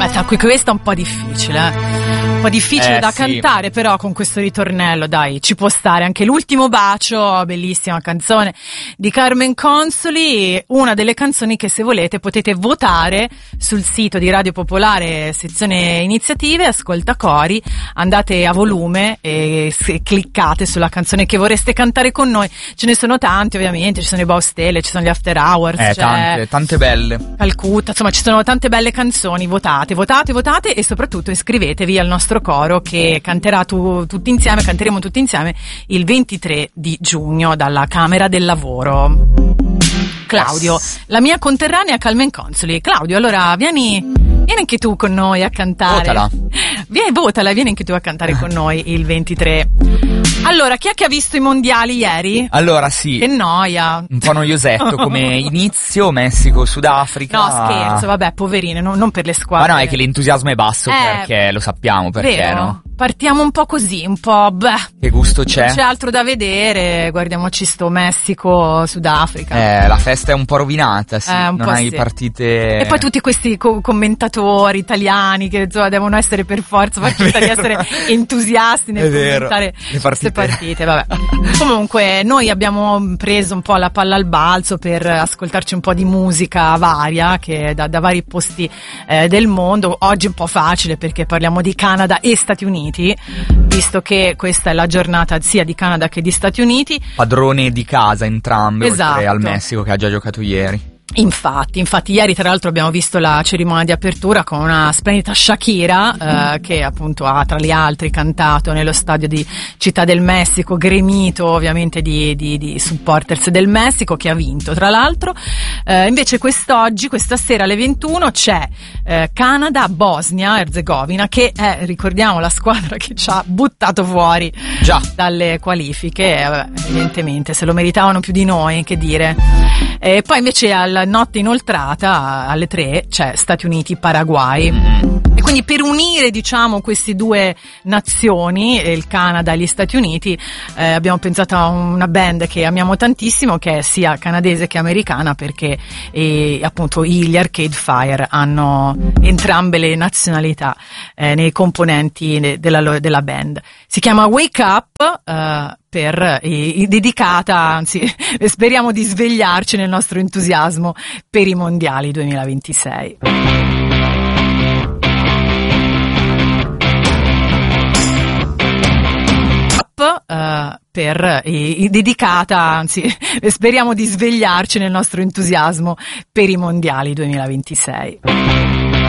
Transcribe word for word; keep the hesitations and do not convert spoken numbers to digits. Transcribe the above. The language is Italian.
Aspetta, qui questa è un po' difficile, eh. Un po' difficile Eh, da sì. cantare, però con questo ritornello, dai, ci può stare. Anche L'ultimo bacio, bellissima canzone di Carmen Consoli, una delle canzoni che, se volete, potete votare sul sito di Radio Popolare, sezione iniziative, ascolta cori, andate a volume e se cliccate sulla canzone che vorreste cantare con noi. Ce ne sono tanti, ovviamente, ci sono i Baustelle, ci sono gli After Hours, Eh, c'è tante, tante belle. Calcutta, insomma ci sono tante belle canzoni. Votate, votate, votate e soprattutto iscrivetevi al nostro coro che canterà tu, tutti insieme, canteremo tutti insieme il ventitré di giugno dalla Camera del Lavoro. Claudio, Yes. la mia conterranea Carmen Consoli. Claudio, allora vieni, vieni anche tu con noi a cantare. Votala. Vieni, votala, vieni anche tu a cantare con noi il ventitré. Allora, chi è che ha visto i mondiali ieri? Allora sì, Che noia. un po' noiosetto come inizio, Messico, Sudafrica. No, scherzo, vabbè, poverine, no, non per le squadre. Ma no, è che l'entusiasmo è basso Eh, perché lo sappiamo, perché Vero? no? Partiamo un po' così, un po' beh. Che gusto c'è? Non c'è altro da vedere, guardiamoci sto Messico, Sudafrica. Eh, la festa è un po' rovinata, sì. Eh, un non po' hai sì. partite. E poi tutti questi co- commentatori italiani che insomma devono essere per forza far finta di essere entusiasti nel È vero. commentare Le queste partite. partite. Vabbè. Comunque noi abbiamo preso un po' la palla al balzo per ascoltarci un po' di musica varia che da, da vari posti eh, del mondo. Oggi è un po' facile perché parliamo di Canada e Stati Uniti, visto che questa è la giornata sia di Canada che di Stati Uniti. Padrone di casa entrambe, Esatto. oltre al Messico che ha già giocato ieri. Infatti, infatti ieri tra l'altro abbiamo visto la cerimonia di apertura con una splendida Shakira eh, che appunto ha tra gli altri cantato nello stadio di Città del Messico, gremito ovviamente di, di, di supporters del Messico, che ha vinto tra l'altro. Eh, invece quest'oggi, questa sera alle ventuno c'è eh, Canada, Bosnia Erzegovina, che è, ricordiamo, la squadra che ci ha buttato fuori Già. dalle qualifiche, eh, vabbè, evidentemente se lo meritavano più di noi, che dire. E poi invece alla notte inoltrata alle tre c'è Stati Uniti, Paraguay. Mm. E quindi per unire, diciamo, queste due nazioni, il Canada e gli Stati Uniti, eh, abbiamo pensato a una band che amiamo tantissimo, che è sia canadese che americana, perché eh, appunto gli Arcade Fire hanno entrambe le nazionalità eh, nei componenti de- della, lo- della band. Si chiama Wake Up, eh, per eh, dedicata, anzi speriamo di svegliarci nel nostro entusiasmo per i mondiali duemilaventisei. Uh, per eh, dedicata, anzi speriamo di svegliarci nel nostro entusiasmo per i mondiali duemilaventisei.